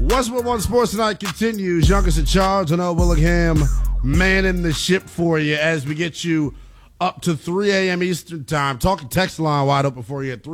Westwood One Sports Tonight continues. Youngest in charge, and Willingham manning the ship for you as we get you up to 3 a.m. Eastern Time. Talking text line wide open for you at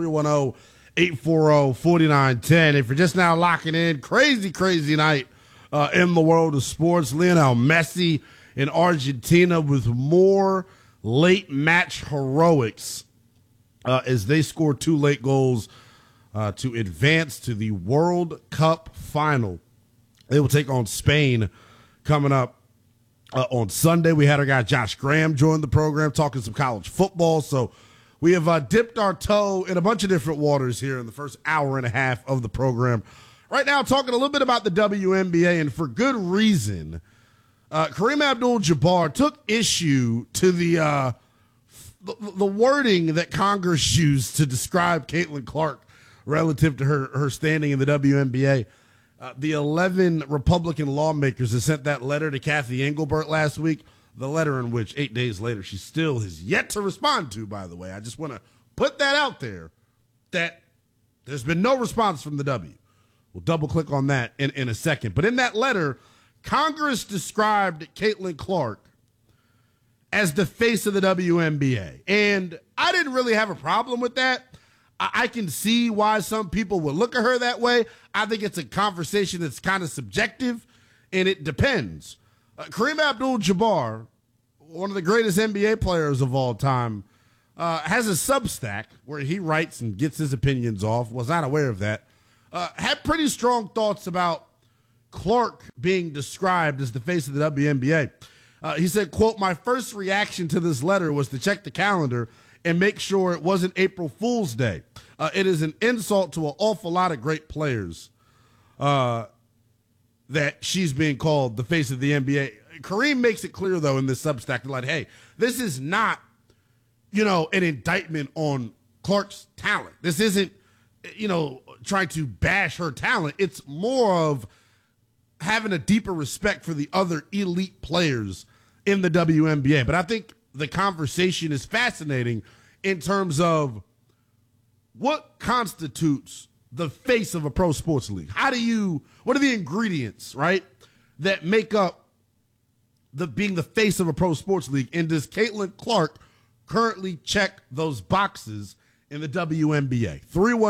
310-840-4910. If you're just now locking in, crazy night in the world of sports. Lionel Messi in Argentina with more late match heroics as they score 2 late goals to advance to the World Cup final. They will take on Spain coming up on Sunday. We had our guy Josh Graham join the program talking some college football. So we have dipped our toe in a bunch of different waters here in the first hour and a half of the program. Right now, talking a little bit about the WNBA, and for good reason. Kareem Abdul-Jabbar took issue to the wording that Congress used to describe Caitlin Clark relative to her standing in the WNBA. The 11 Republican lawmakers that sent that letter to Kathy Engelbert last week, the letter in which 8 days later she still has yet to respond to, by the way. I just want to put that out there, that there's been no response from the W. We'll double-click on that in a second. But in that letter, Congress described Caitlin Clark as the face of the WNBA. And I didn't really have a problem with that. I can see why some people would look at her that way. I think it's a conversation that's kind of subjective, and it depends. Kareem Abdul-Jabbar, one of the greatest NBA players of all time, has a Substack where he writes and gets his opinions off. Was not aware of that. Had pretty strong thoughts about Clark being described as the face of the WNBA. He said, quote, "My first reaction to this letter was to check the calendar and make sure it wasn't April Fool's Day. It is an insult to an awful lot of great players that she's being called the face of the NBA." Kareem makes it clear, though, in this Substack, like, hey, this is not, an indictment on Clark's talent. This isn't, trying to bash her talent. It's more of having a deeper respect for the other elite players in the WNBA. But I think the conversation is fascinating in terms of what constitutes the face of a pro sports league. What are the ingredients, right, that make up being the face of a pro sports league? And does Caitlin Clark currently check those boxes in the WNBA?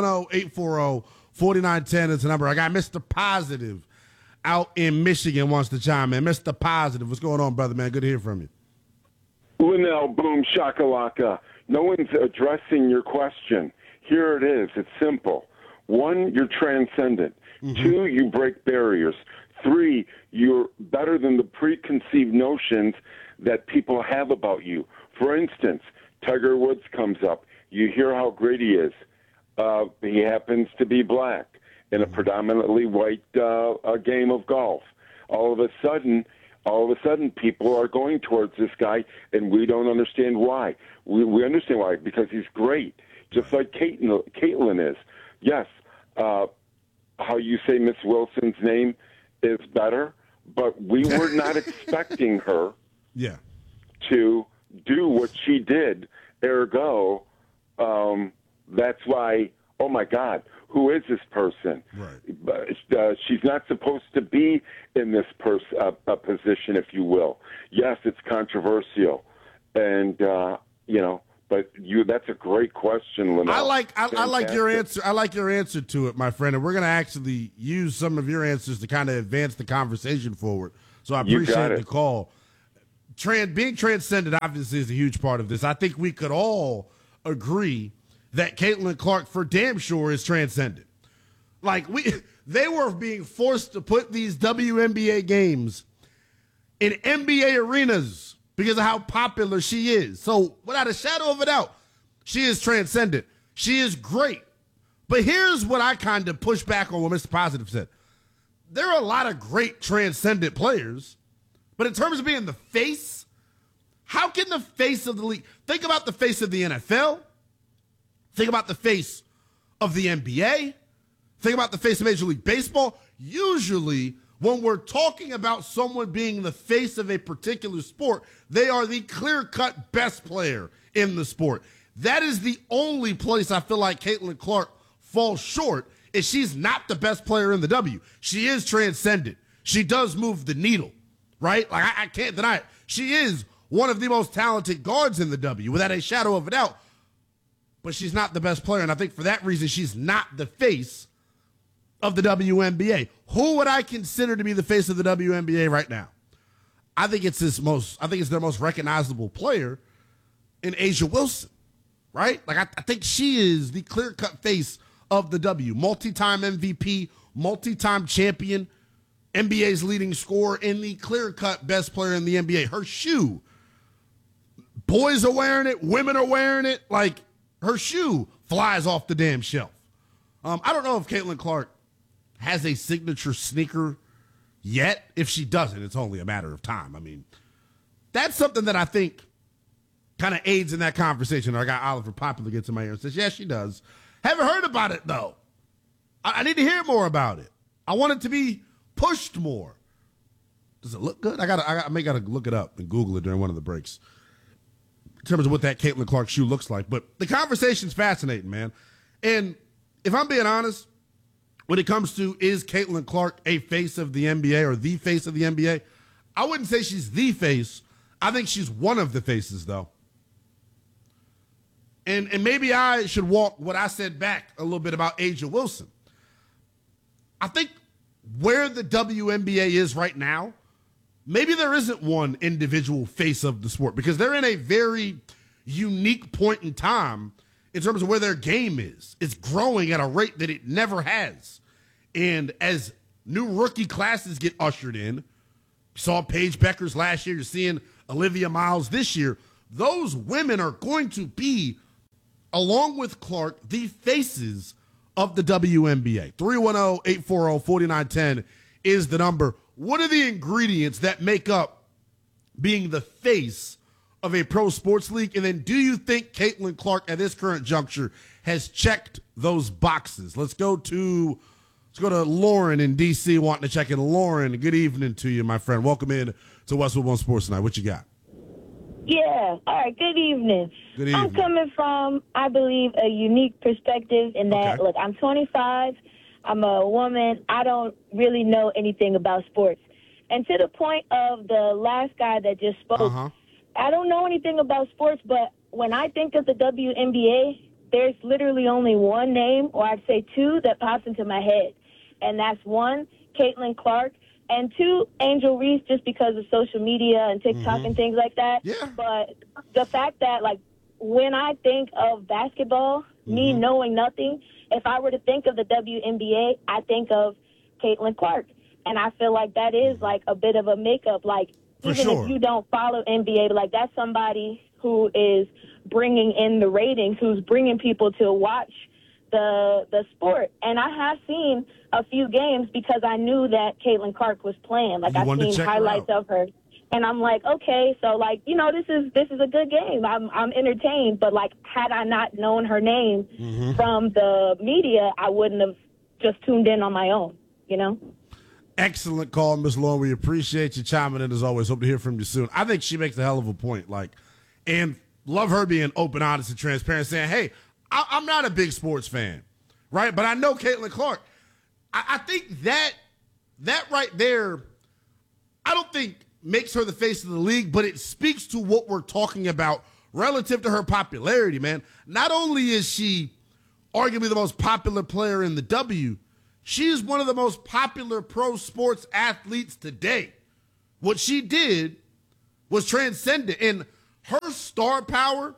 310-840-4910 is the number. I got Mr. Positive out in Michigan wants to chime in. Mr. Positive, what's going on, brother, man? Good to hear from you. Linnell, boom, shakalaka. No one's addressing your question. Here it is. It's simple. 1, you're transcendent. Mm-hmm. 2, you break barriers. 3, you're better than the preconceived notions that people have about you. For instance, Tiger Woods comes up. You hear how great he is. He happens to be black in a predominantly white game of golf. All of a sudden, people are going towards this guy, and we don't understand why. We understand why, because he's great, just like Caitlin is. Yes, how you say Miss Wilson's name is better, but we were not expecting her to do what she did. Ergo, that's why, oh, my God, who is this person? Right. She's not supposed to be in this position, if you will. Yes, it's controversial, and but that's a great question, Linnell. I like your answer. I like your answer to it, my friend, and we're going to actually use some of your answers to kind of advance the conversation forward. So I appreciate the call. Being transcendent obviously is a huge part of this. I think we could all agree that Caitlin Clark for damn sure is transcendent. They were being forced to put these WNBA games in NBA arenas because of how popular she is. So without a shadow of a doubt, she is transcendent. She is great. But here's what I kind of push back on what Mr. Positive said. There are a lot of great transcendent players, but in terms of being the face, how can the face of the league, think about the face of the NFL, think about the face of the NBA, think about the face of Major League Baseball. Usually, when we're talking about someone being the face of a particular sport, they are the clear-cut best player in the sport. That is the only place I feel like Caitlin Clark falls short, is she's not the best player in the W. She is transcendent. She does move the needle, right? Like, I can't deny it. She is one of the most talented guards in the W, without a shadow of a doubt. But she's not the best player, and I think for that reason, she's not the face of the WNBA. Who would I consider to be the face of the WNBA right now? I think it's their most recognizable player in A'ja Wilson, right? Like, I think she is the clear-cut face of the W. Multi-time MVP, multi-time champion, NBA's leading scorer, and the clear-cut best player in the NBA. Her shoe, boys are wearing it, women are wearing it. Like, her shoe flies off the damn shelf. I don't know if Caitlin Clark has a signature sneaker yet. If she doesn't, it's only a matter of time. I mean, that's something that I think kind of aids in that conversation. I got Oliver Popular gets in my ear and says, yes, she does. Haven't heard about it, though. I need to hear more about it. I want it to be pushed more. Does it look good? I may gotta look it up and Google it during one of the breaks in terms of what that Caitlin Clark shoe looks like. But the conversation's fascinating, man. And if I'm being honest, when it comes to is Caitlin Clark a face of the NBA or the face of the NBA, I wouldn't say she's the face. I think she's one of the faces, though. And maybe I should walk what I said back a little bit about A'ja Wilson. I think where the WNBA is right now, maybe there isn't one individual face of the sport because they're in a very unique point in time in terms of where their game is. It's growing at a rate that it never has. And as new rookie classes get ushered in, you saw Paige Beckers last year, you're seeing Olivia Miles this year, those women are going to be, along with Clark, the faces of the WNBA. 310-840-4910 is the number. What are the ingredients that make up being the face of a pro sports league? And then do you think Caitlin Clark at this current juncture has checked those boxes? Let's go to Lauren in D.C. wanting to check in. Lauren, good evening to you, my friend. Welcome in to Westwood One Sports Tonight. What you got? Yeah. All right. Good evening. Good evening. I'm coming from, I believe, a unique perspective in that, Okay. Look, I'm 25. I'm a woman. I don't really know anything about sports. And to the point of the last guy that just spoke, I don't know anything about sports, but when I think of the WNBA, there's literally only one name, or I'd say two, that pops into my head. And that's one, Caitlin Clark, and two, Angel Reese, just because of social media and TikTok and things like that. Yeah. But the fact that, like, when I think of basketball, me knowing nothing, if I were to think of the WNBA, I think of Caitlin Clark. And I feel like that is, like, a bit of a makeup. Like, For even sure. if you don't follow NBA, like, that's somebody who is bringing in the ratings, who's bringing people to watch the sport. And I have seen a few games because I knew that Caitlin Clark was playing. Like, You I've wanted to seen check her highlights out. of her. And I'm like, okay, so, like, you know, this is a good game. I'm entertained. But, like, had I not known her name from the media, I wouldn't have just tuned in on my own, you know? Excellent call, Ms. Lauren. We appreciate you chiming in as always. Hope to hear from you soon. I think she makes a hell of a point. Like, and love her being open, honest, and transparent, saying, hey, I'm not a big sports fan, right? But I know Caitlin Clark. I think that right there, I don't think makes her the face of the league, but it speaks to what we're talking about relative to her popularity, man. Not only is she arguably the most popular player in the W, she is one of the most popular pro sports athletes today. What she did was transcendent. And her star power,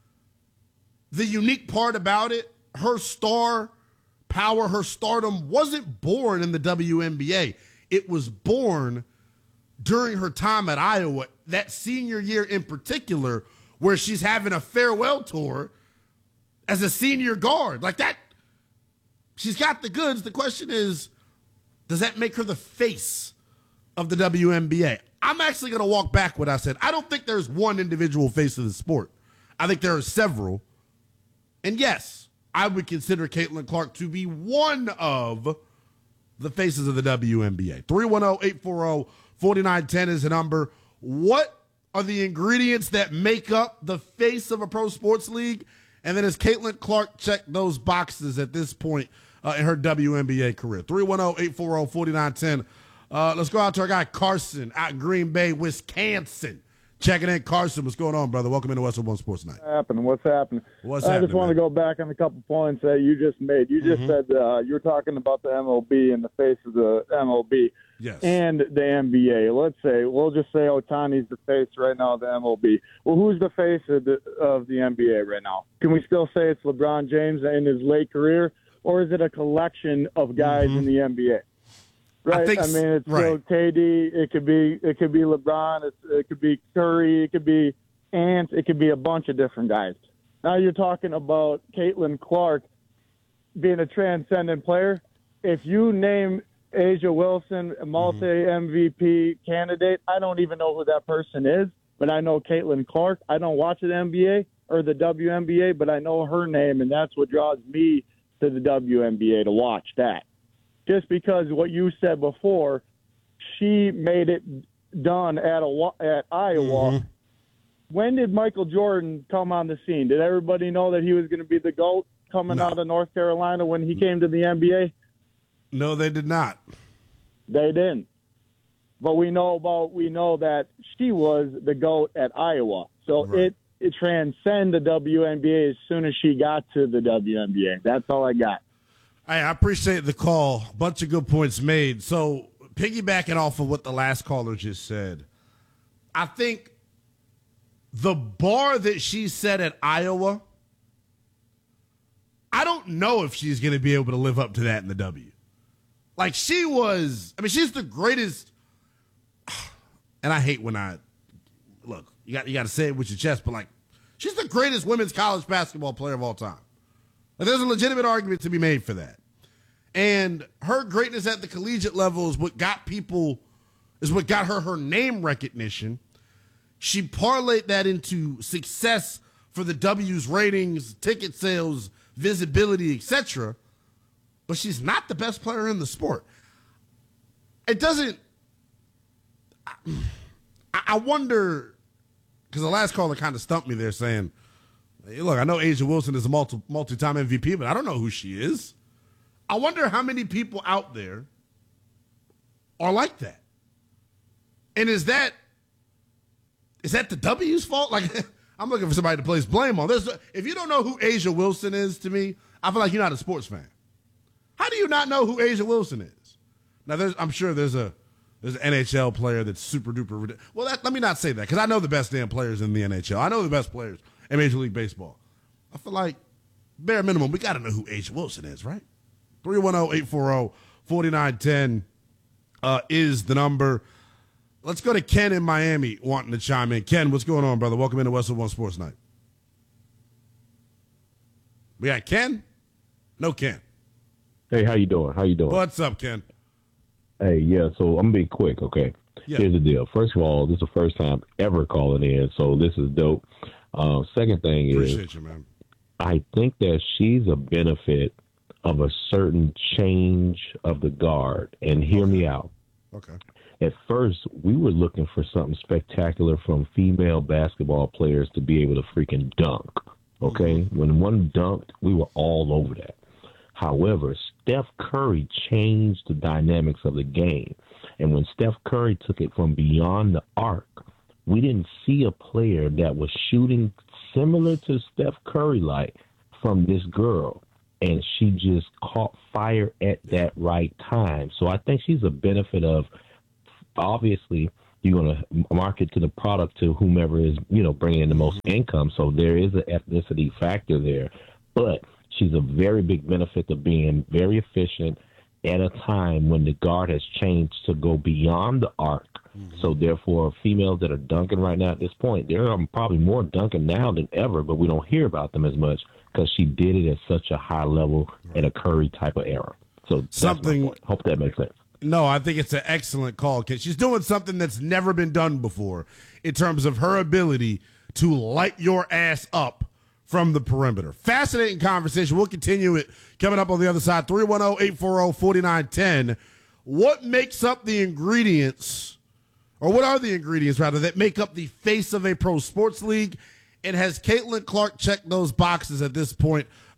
the unique part about it, her star power, her stardom wasn't born in the WNBA. It was born during her time at Iowa, that senior year in particular, where she's having a farewell tour as a senior guard. Like that, she's got the goods. The question is, does that make her the face of the WNBA? I'm actually going to walk back what I said. I don't think there's one individual face of the sport. I think there are several. And yes, I would consider Caitlin Clark to be one of the faces of the WNBA. 310-840-4910 is the number. What are the ingredients that make up the face of a pro sports league? And then has Caitlin Clark checked those boxes at this point in her WNBA career. 310-840-4910. Let's go out to our guy Carson out in Green Bay, Wisconsin. Checking in. Carson, what's going on, brother? Welcome into Westwood One Sports Night. What's happening? I just want to go back on a couple points that you just made. You just said you were talking about the MLB and the face of the MLB and the NBA. We'll just say Ohtani's the face right now of the MLB. Well, who's the face of the NBA right now? Can we still say it's LeBron James in his late career, or is it a collection of guys in the NBA? Right. I mean, it's still KD. It could be LeBron. It could be Curry. It could be Ant. It could be a bunch of different guys. Now you're talking about Caitlin Clark being a transcendent player. If you name A'ja Wilson a multi-MVP candidate, I don't even know who that person is, but I know Caitlin Clark. I don't watch the NBA or the WNBA, but I know her name, and that's what draws me to the WNBA to watch that. Just because what you said before, she made it done at Iowa. When did Michael Jordan come on the scene? Did everybody know that he was going to be the GOAT coming out of North Carolina when he came to the NBA? No, they did not. They didn't. But we know that she was the GOAT at Iowa. So it transcended the WNBA as soon as she got to the WNBA. That's all I got. I appreciate the call. Bunch of good points made. So piggybacking off of what the last caller just said, I think the bar that she set at Iowa, I don't know if she's going to be able to live up to that in the W. Like she's the greatest. And I hate when look, you got to say it with your chest, but like she's the greatest women's college basketball player of all time. Like, there's a legitimate argument to be made for that. And her greatness at the collegiate level is what got her name recognition. She parlayed that into success for the W's ratings, ticket sales, visibility, etc. But she's not the best player in the sport. It doesn't. I wonder, because the last caller kind of stumped me there saying, hey, look, I know A'ja Wilson is a multi-time MVP, but I don't know who she is. I wonder how many people out there are like that. And is that the W's fault? Like, I'm looking for somebody to place blame on this. If you don't know who A'ja Wilson is, to me, I feel like you're not a sports fan. How do you not know who A'ja Wilson is? Now, I'm sure there's an NHL player that's super duper. Well, let me not say that, because I know the best damn players in the NHL. I know the best players in Major League Baseball. I feel like, bare minimum, we got to know who A'ja Wilson is, right? 310-840-4910 is the number. Let's go to Ken in Miami wanting to chime in. Ken, what's going on, brother? Welcome into Westwood One Sports Night. We got Ken? No Ken. Hey, how you doing? What's up, Ken? Hey, yeah, so I'm going to be quick, okay? Yeah. Here's the deal. First of all, this is the first time ever calling in, so this is dope. Second thing Appreciate you, man. I think that she's a benefit of a certain change of the guard. And hear me out. Okay. At first, we were looking for something spectacular from female basketball players to be able to freaking dunk, okay? When one dunked, we were all over that. However, Steph Curry changed the dynamics of the game. And when Steph Curry took it from beyond the arc, we didn't see a player that was shooting similar to Steph Curry-like from this girl. And she just caught fire at that right time. So I think she's a benefit of, obviously, you're going to market to the product to whomever is, bringing in the most income. So there is an ethnicity factor there. But she's a very big benefit of being very efficient at a time when the guard has changed to go beyond the arc. So therefore, females that are dunking right now at this point, there are probably more dunking now than ever, but we don't hear about them as much because she did it at such a high level in a Curry type of era. So something. Hope that makes sense. No, I think it's an excellent call, Kid. She's doing something that's never been done before in terms of her ability to light your ass up from the perimeter. Fascinating conversation. We'll continue it coming up on the other side. 310-840-4910. What makes up the ingredients, or what are the ingredients, rather, that make up the face of a pro sports league? And has Caitlin Clark checked those boxes at this point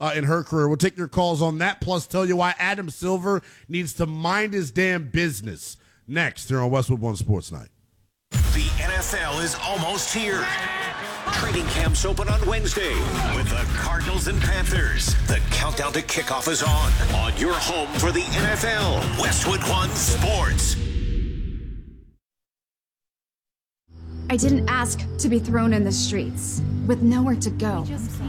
in her career. We'll take your calls on that, plus tell you why Adam Silver needs to mind his damn business. Next, here on Westwood One Sports Night. The NFL is almost here. Training camps open on Wednesday with the Cardinals and Panthers. The countdown to kickoff is on your home for the NFL, Westwood One Sports. I didn't ask to be thrown in the streets with nowhere to go.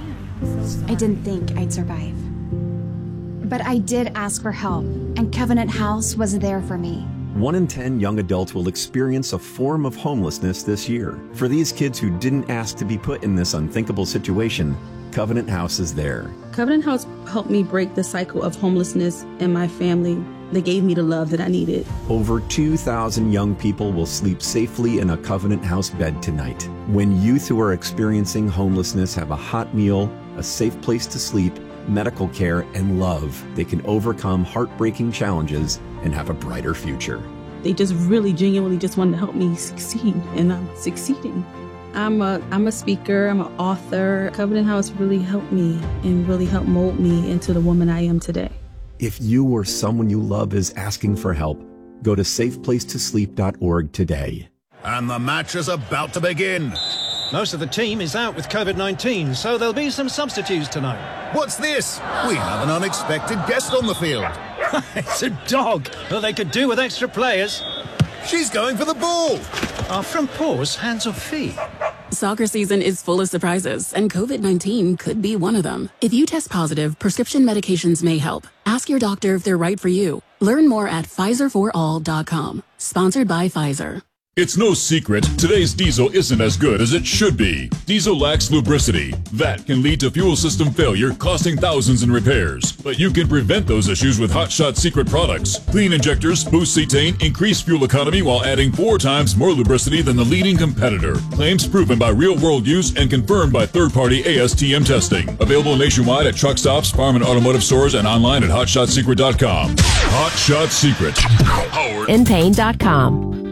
I didn't think I'd survive. But I did ask for help, and Covenant House was there for me. 1 in 10 young adults will experience a form of homelessness this year. For these kids who didn't ask to be put in this unthinkable situation, Covenant House is there. Covenant House helped me break the cycle of homelessness in my family. They gave me the love that I needed. Over 2,000 young people will sleep safely in a Covenant House bed tonight. When youth who are experiencing homelessness have a hot meal, a safe place to sleep, medical care, and love, they can overcome heartbreaking challenges and have a brighter future. They just really genuinely just wanted to help me succeed, and I'm succeeding. I'm a speaker, I'm an author. Covenant House really helped me and really helped mold me into the woman I am today. If you or someone you love is asking for help, go to safeplacetosleep.org today. And the match is about to begin. Most of the team is out with COVID-19, so there'll be some substitutes tonight. What's this? We have an unexpected guest on the field. It's a dog. Well, they could do with extra players. She's going for the ball. Are front paws hands or feet? Soccer season is full of surprises, and COVID-19 could be one of them. If you test positive, prescription medications may help. Ask your doctor if they're right for you. Learn more at PfizerForAll.com. Sponsored by Pfizer. It's no secret, today's diesel isn't as good as it should be. Diesel lacks lubricity. That can lead to fuel system failure, costing thousands in repairs. But you can prevent those issues with Hot Shot Secret products. Clean injectors, boost cetane, increase fuel economy while adding 4 times more lubricity than the leading competitor. Claims proven by real-world use and confirmed by third-party ASTM testing. Available nationwide at truck stops, farm and automotive stores, and online at HotShotSecret.com. Hot Shot Secret. InPain.com.